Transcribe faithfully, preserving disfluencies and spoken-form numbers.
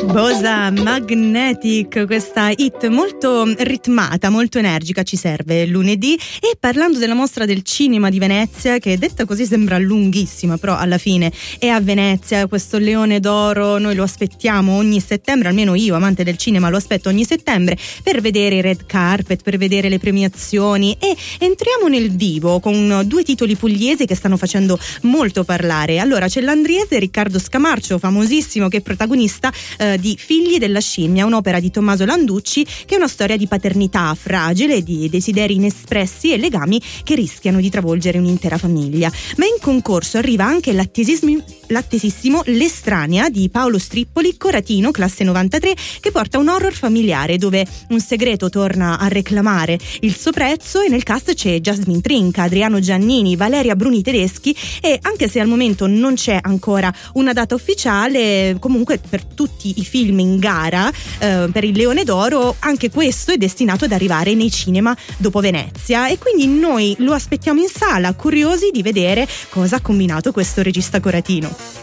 Bosa Magnetic, questa hit molto ritmata, molto energica, ci serve lunedì. E parlando della mostra del cinema di Venezia, che detta così sembra lunghissima, però alla fine è a Venezia, questo Leone d'Oro noi lo aspettiamo ogni settembre, almeno io, amante del cinema, lo aspetto ogni settembre per vedere i red carpet, per vedere le premiazioni, e entriamo nel vivo con due titoli pugliesi che stanno facendo molto parlare. Allora c'è l'andriese Riccardo Scamarcio, famosissimo, che è protagonista eh, di Figli della scimmia, un'opera di Tommaso Landucci che è una storia di paternità fragile, di desideri inespressi e legami che rischiano di travolgere un'intera famiglia. Ma in concorso arriva anche l'attesissimo, l'attesissimo L'estranea di Paolo Strippoli, coratino, classe novantatré, che porta un horror familiare dove un segreto torna a reclamare il suo prezzo, e nel cast c'è Jasmine Trinca, Adriano Giannini, Valeria Bruni Tedeschi, e anche se al momento non c'è ancora una data ufficiale, comunque per tutti i film in gara eh, per il Leone d'Oro anche questo è destinato ad arrivare nei cinema dopo Venezia, e quindi noi lo aspettiamo in sala, curiosi di vedere cosa ha combinato questo regista coratino.